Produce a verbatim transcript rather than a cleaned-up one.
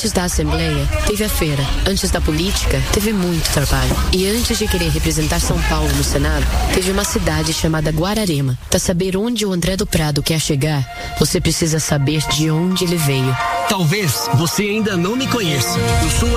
Antes da Assembleia, teve a feira. Antes da política, teve muito trabalho. E antes de querer representar São Paulo no Senado, teve uma cidade chamada Guararema. Para saber onde o André do Prado quer chegar, você precisa saber de onde ele veio. Talvez você ainda não me conheça. Eu sou